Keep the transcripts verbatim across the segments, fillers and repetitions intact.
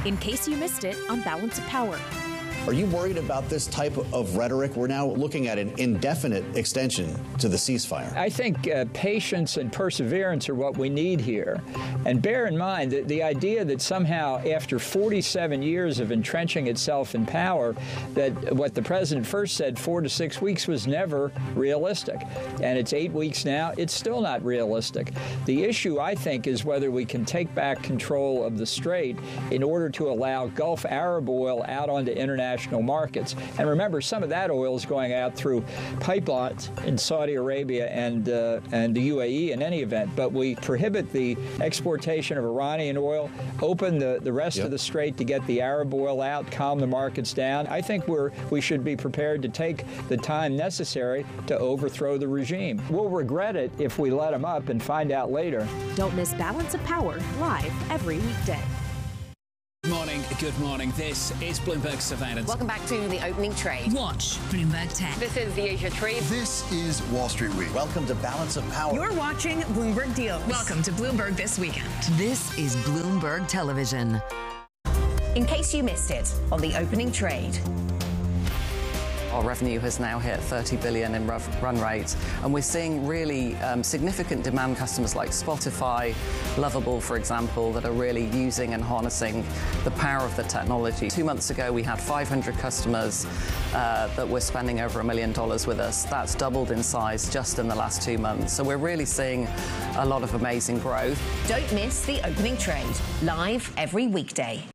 In case you missed it on Balance of Power. Are you worried about this type of rhetoric? We're now looking at an indefinite extension to the ceasefire. I think uh, patience and perseverance are what we need here. And bear in mind that the idea that somehow after forty-seven years of entrenching itself in power, that what the president first said, four to six weeks, was never realistic. And it's eight weeks now. It's still not realistic. The issue, I think, is whether we can take back control of the Strait in order to allow Gulf Arab oil out onto international markets. And remember, some of that oil is going out through pipelines in Saudi Arabia and uh, and the U A E in any event. But we prohibit the exportation of Iranian oil, open the, the rest yep. of the Strait to get the Arab oil out, calm the markets down. I think we're we should be prepared to take the time necessary to overthrow the regime. We'll regret it if we let them up and find out later. Don't miss Balance of Power live every weekday. Good morning, good morning. This is Bloomberg Surveillance. Welcome back to the opening trade. Watch Bloomberg Tech. This is the Asia Trade. This is Wall Street Week. Welcome to Balance of Power. You're watching Bloomberg Deals. Welcome to Bloomberg This Weekend. This is Bloomberg Television. In case you missed it on the opening trade. Our revenue has now hit thirty billion in run rate, and we're seeing really um, significant demand customers like Spotify, Lovable, for example, that are really using and harnessing the power of the technology. Two months ago, we had five hundred customers uh, that were spending over a million dollars with us. That's doubled in size just in the last two months. So we're really seeing a lot of amazing growth. Don't miss the opening trade, live every weekday.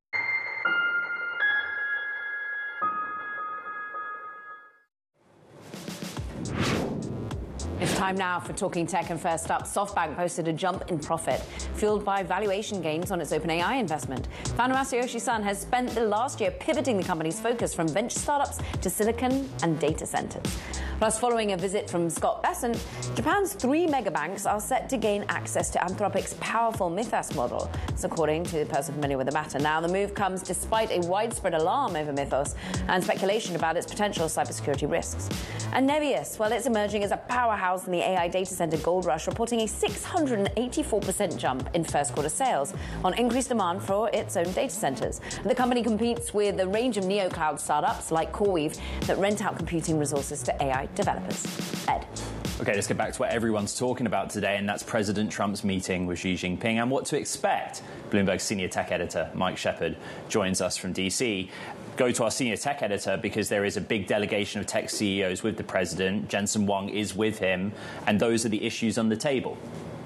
It's time now for Talking Tech, and first up, SoftBank posted a jump in profit, fueled by valuation gains on its OpenAI investment. Founder Masayoshi Son has spent the last year pivoting the company's focus from venture startups to silicon and data centers. Plus, following a visit from Scott Bessent, Japan's three megabanks are set to gain access to Anthropic's powerful Mythos model. That's according to the person familiar with the matter. Now, the move comes despite a widespread alarm over Mythos and speculation about its potential cybersecurity risks. And Nebius, well, it's emerging as a powerhouse in the A I data center gold rush, reporting a six hundred eighty-four percent jump in first quarter sales on increased demand for its own data centers. The company competes with a range of neo-cloud startups like CoreWeave that rent out computing resources to A I developers. Ed. Okay, let's get back to what everyone's talking about today, and that's President Trump's meeting with Xi Jinping and what to expect. Bloomberg senior tech editor Mike Shepard joins us from D C. Go to our senior tech editor because there is a big delegation of tech C E Os with the president. Jensen Huang is with him, and those are the issues on the table.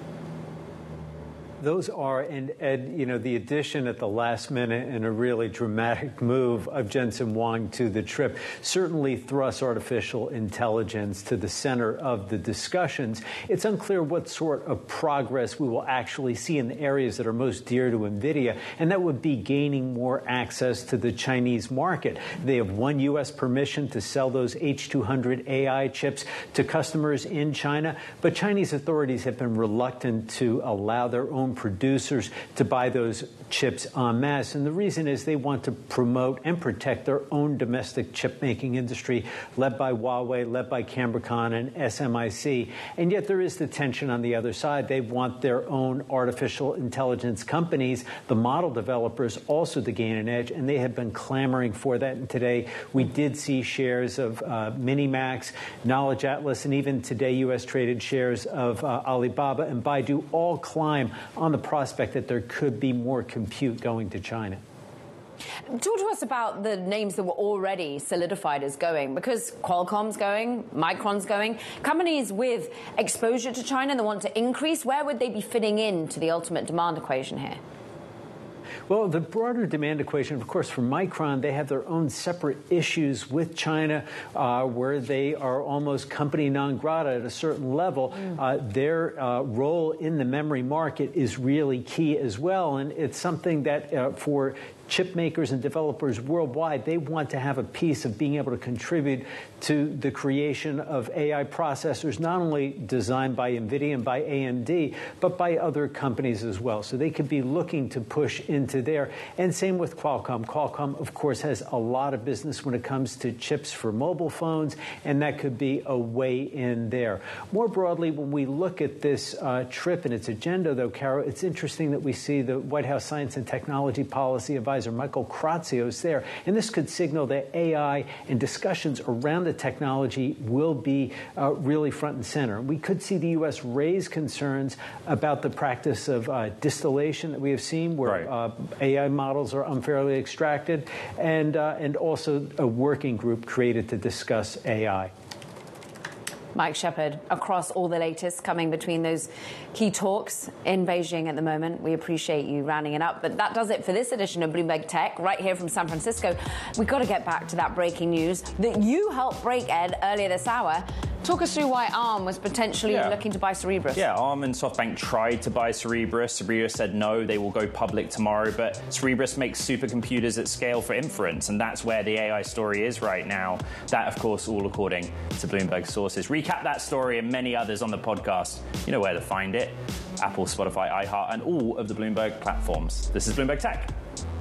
Those are, and Ed, you know, the addition at the last minute and a really dramatic move of Jensen Huang to the trip certainly thrusts artificial intelligence to the center of the discussions. It's unclear what sort of progress we will actually see in the areas that are most dear to NVIDIA, and that would be gaining more access to the Chinese market. They have won U S permission to sell those H two hundred A I chips to customers in China, but Chinese authorities have been reluctant to allow their own producers to buy those chips en masse. And the reason is they want to promote and protect their own domestic chip-making industry, led by Huawei, led by Cambricon and S M I C. And yet there is the tension on the other side. They want their own artificial intelligence companies, the model developers, also to gain an edge, and they have been clamoring for that. And today we did see shares of uh, Minimax, Knowledge Atlas, and even today U S-traded shares of uh, Alibaba and Baidu all climb on the prospect that there could be more compute going to China. Talk to us about the names that were already solidified as going, because Qualcomm's going, Micron's going. Companies with exposure to China that want to increase, where would they be fitting into the ultimate demand equation here? Well, the broader demand equation, of course, for Micron, they have their own separate issues with China uh, where they are almost company non grata at a certain level. Mm. Uh, their uh, role in the memory market is really key as well. And it's something that uh, for chip makers and developers worldwide, they want to have a piece of being able to contribute to the creation of A I processors, not only designed by NVIDIA and by A M D, but by other companies as well. So they could be looking to push into there. And same with Qualcomm. Qualcomm, of course, has a lot of business when it comes to chips for mobile phones, and that could be a way in there. More broadly, when we look at this uh, trip and its agenda, though, Carol, it's interesting that we see the White House Science and Technology Policy Advisor Michael Kratsios there. And this could signal that A I and discussions around the technology will be uh, really front and center. We could see the U S raise concerns about the practice of uh, distillation that we have seen, where right. uh, A I models are unfairly extracted, and uh, and also a working group created to discuss A I. Mike Shepherd, across all the latest coming between those key talks in Beijing at the moment. We appreciate you rounding it up. But that does it for this edition of Bloomberg Tech, right here from San Francisco. We've got to get back to that breaking news that you helped break, Ed, earlier this hour. Talk us through why ARM was potentially yeah. looking to buy Cerebras. Yeah, ARM and SoftBank tried to buy Cerebras. Cerebras said no, they will go public tomorrow. But Cerebras makes supercomputers at scale for inference, and that's where the A I story is right now. That, of course, all according to Bloomberg sources. Recap that story and many others on the podcast. You know where to find it. Apple, Spotify, iHeart, and all of the Bloomberg platforms. This is Bloomberg Tech.